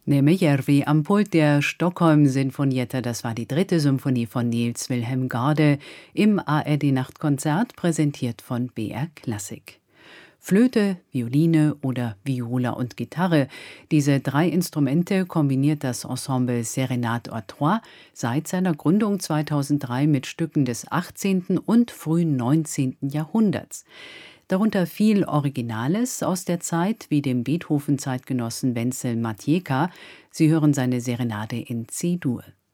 Nejärvi am Pult der Stockholm-Sinfonietta, das war die 3. Symphonie von Nils Wilhelm Gade im ARD-Nachtkonzert, präsentiert von BR Klassik. Flöte, Violine oder Viola und Gitarre. Diese 3 Instrumente kombiniert das Ensemble Serenade à Trois seit seiner Gründung 2003 mit Stücken des 18. und frühen 19. Jahrhunderts. Darunter viel Originales aus der Zeit, wie dem Beethoven-Zeitgenossen Wenzel Matejka. Sie hören seine Serenade in C-Dur.